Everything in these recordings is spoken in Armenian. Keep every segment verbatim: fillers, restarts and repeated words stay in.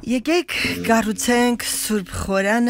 Եկեք կառուցենք Սուրբ խորանը,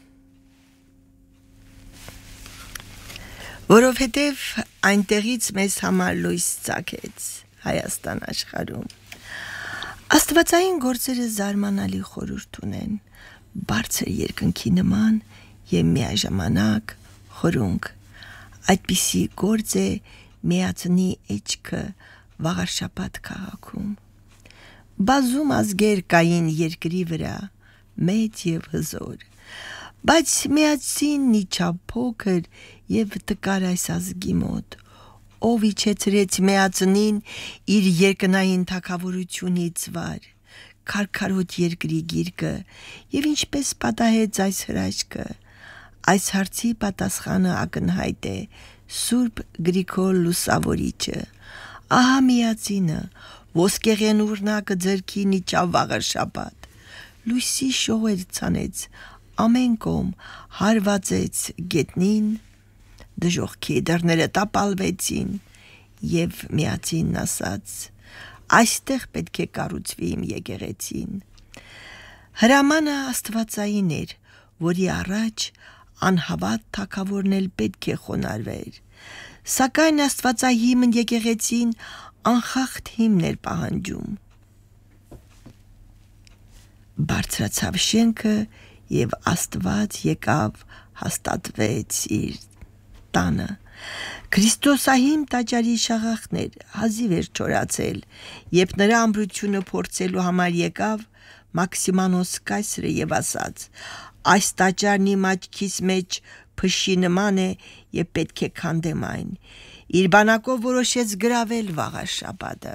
որովհետև այնտեղից մեզ համար լույս ծագեց Հայաստան աշխարհում։ Աստվածային գործերը զարմանալի խորհուրդ ունեն, բարձր երկնքի նման եւ միաժամանակ խորունգ։ Այդպիսի գործ է միածնի էջքը Վաղարշաբաթ քաղաքում։ Բազում ազգեր կային երկրի վրա, մեծ եւ հզոր, բայց միածինն իջավ փոքր եւ տկար այս ազգի մոտ, ով իջեցրեց միածնին իր երկնային թագավորությունից վար, քարքարոտ երկրի գիրկը եւ ինչպես պատահեց այս հրաշքը, այս հարցի պատասխանը ակնհայտ է Սուրբ Գրիգոր Լուսավորիչը, ահա միածինը, ոսկեղեն ուրնակը ձեռքին իջավ Վաղարշաբաթ, լույսի շողեր ցանեց, ամեն կողմ հարվածեց գետնին, դժոխքի դռները տապալվեցին եւ միածինն ասաց. այստեղ պետք է կառուցվի իմ եկեղեցին։ Հրամանը աստվածային էր, որի առաջ անհավատ թագավորն էլ պետք է խոնարհվեր, սակայն աստվածահիմն եկեղեցին անխախտ հիմն էր պահանջում։ Բարձրացավ շենքը եւ Աստված եկավ հաստատվեց իր տանը։ Քրիստոսահիմ տաճարի շաղախներ հազիվ էր չորացել, երբ նրա ամրությունը փորձելու համար եկավ Մաքսիմանոս կայսրը եւ ասաց. այս տաճարն իմ աչքիս մեջ փշի նման է եւ պետք է քանդեմ այն։ Իր բանակով որոշեց գրավել Վաղարշաբաթը։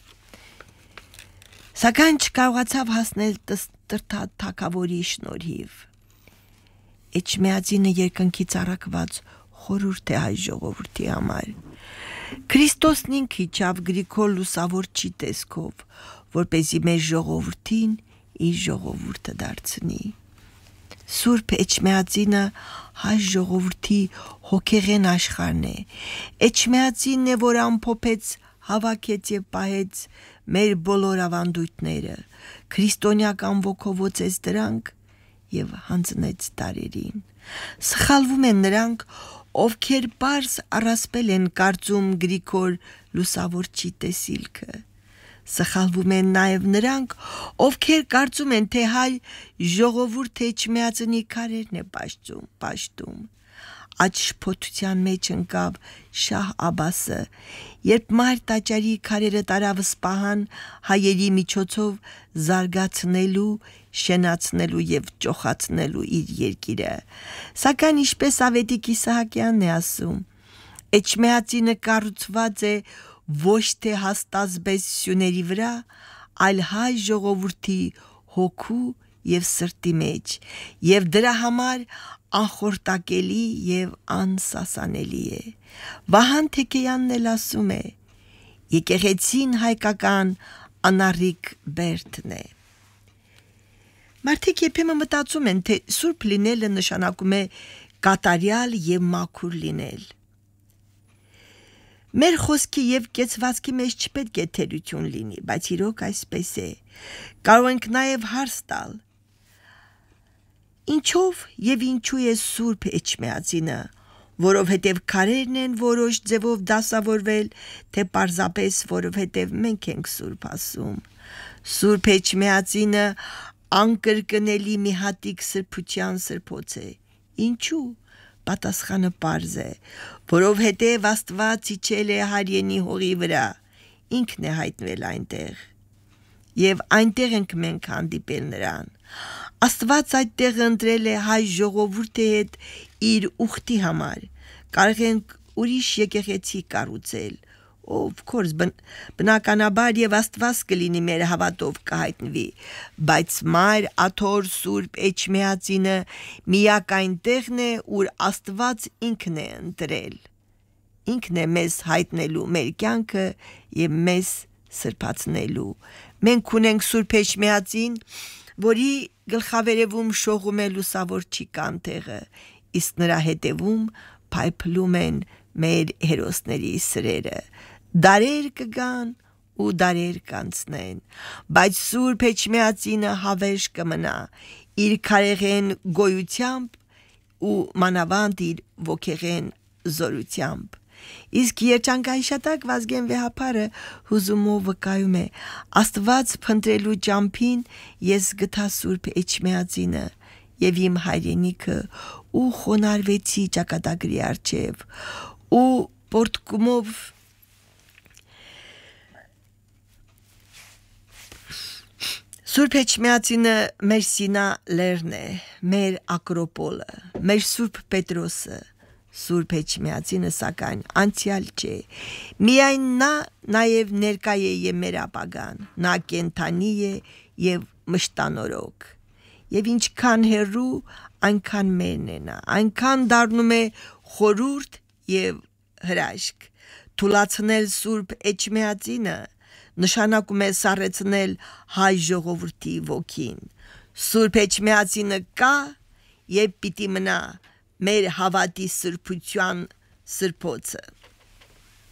Սակայն չկարողացավ հասնել տրտած թագավորի շնորհիվ։ Էջմիածինը երկնքից առաքված խորհուրդ է հայ ժողովրդի համար։ Քրիստոսն ինքը իջավ Գրիգոր Լուսավորչի տեսքով, որպեսզի մեր ժողովրդին իր ժողովուրդը դարձնի։ Սուրբ Էջմիածինը հայ ժողովրդի հոգեղեն աշխարհն է։ Էջմիածինն է, որ ամփոփեց, հավաքեց եւ պահեց մեր բոլոր ավանդույթները, քրիստոնեական ոգովոցեց դրանք եւ հանձնեց տարերին։ Սխալվում են նրանք, ովքեր բարձ առասպել են կարծում Գրիգոր Լուսավորչի տեսիլքը։ Սխալվում են նաև նրանք, ովքեր կարծում են, թե հայ ժողովուրդը Էջմիածնի քարերն է պաշտում, պաշտում։ Այդ շփոթության մեջ ընկավ Շահ Աբասը, երբ Մայր տաճարի քարերը տարավ Սպահան հայերի միջոցով զարգացնելու, շենացնելու եւ ճոխացնելու իր երկիրը։ Սակայն ինչպես Ավետիք Իսահակյանն է ասում, Էջմիածինը կառուցված է ոչ թե հաստազբես սյուների վրա, այլ հայ ժողովրդի հոգու եւ սրտի մեջ, եւ դրա համար անխորտակելի եւ անսասանելի է։ Վահան Թեքեյանն էլ ասում է. եկեղեցին հայկական անառիկ բերդն է։ Մարդիկ երբեմն մտածում են, թե սուրբ լինելը նշանակում է կատարյալ եւ մաքուր լինել։ Մեր խոսքի եւ կեցվածքի մեջ չպետք է թերություն լինի, բայց իրոք այսպես է։ Կարող ենք նաեւ հարց տալ. ինչով եւ ինչու է Սուրբ Էջմիածինը, որովհետեւ քարերն են որոշ ձևով դասավորվել, թե պարզապես որովհետեւ մենք ենք Սուրբ ասում։ Սուրբ Էջմիածինը անկրկնելի մի հատիկ սրբության սրբոց է։ Ինչու՞։ Պատասխանը պարզ է, որովհետև Աստված իջել է Հարյենի հողի վրա, ինքն է հայտնվել այնտեղ, եւ այնտեղ ենք մենք հանդիպել նրան։ Աստված այդտեղ ընտրել է հայ ժողովրդի հետ իր ուխտի համար, կարող ենք ուրիշ եկեղեցի կառուցել, of course, բնականաբար եւ Աստված կլինի մեր հավատով կհայտնվի, բայց Մայր Աթոր Սուրբ Էջմիածինը միակայն տեղն է, ուր Աստված ինքն է ընտրել, ինքն է մեզ հայտնելու մեր կյանքը եւ մեզ սրբացնելու։ Մենք ունենք Սուրբ Էջմիածին, որի գլխավերևում շողում է Լուսավորչի կանտեղը, իսկ նրա հետևում փայփլում են մեր հերոսների սրերը։ Դարեր կգան ու դարեր կանցնեն, բայց Սուրբ Էջմիածինը հավերժ կմնա իր քարեղեն գոյությամբ ու մանավանդ իր ոգեղեն զորությամբ։ Իսկ երջանկայի շատակ Վազգեն Վեհապարը հուզումով վկայում է. Աստված փնտրելու ճամփին ես գտա Սուրբ Էջմիածինը եւ իմ հայրենիքը ու խոնարհվեցի ճակատագրի առջև ու պորտկումով Սուրբ Էջմիածինը մեր Սինա լեռն է, մեր Ակրոպոլը, մեր Սուրբ Պետրոսը։ Սուրբ Էջմիածինը սակայն անցյալ չէ, միայն նա նաև ներկա է եւ մեր ապագան, նա կենթանի է եւ մշտանորոգ, եւ ինչքան հեռու, այնքան մերն է նա, այնքան դառնում է խորուրդ եւ հրաշք։ Թուլացնել Սուրբ Էջմիածինը նշանակում է սառեցնել հայ ժողովրդի ոգին։ Սուրբ Էջմիածինը կա եւ պիտի մնա մեր հավատի սրբության սրբոցը։